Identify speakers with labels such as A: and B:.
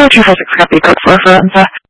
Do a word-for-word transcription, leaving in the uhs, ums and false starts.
A: poetry physics got to be good for her, and the